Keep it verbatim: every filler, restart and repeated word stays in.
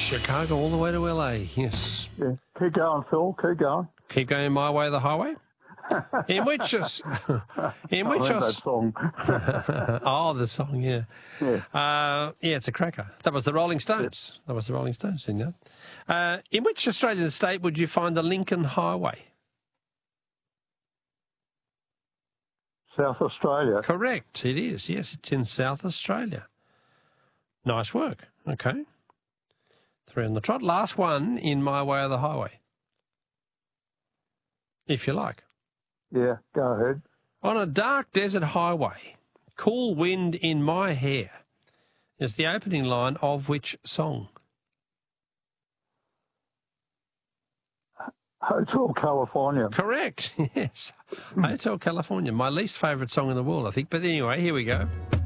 Chicago all the way to L A, yes. Yeah. Keep going, Phil. Keep going. Keep going my way, the highway. In which, us, in which, I heard us, that song. oh, the song, yeah, Yeah. uh, yeah, it's a cracker. That was the Rolling Stones. Yeah. That was the Rolling Stones doing that. Uh, in which Australian state would you find the Lincoln Highway? South Australia. Correct, it is. Yes, it's in South Australia. Nice work. Okay, three on the trot. Last one in my way or the highway, if you like. Yeah, go ahead. On a dark desert highway, cool wind in my hair is the opening line of which song? Hotel California. Correct, yes. Hotel California, my least favourite song in the world, I think. But anyway, here we go.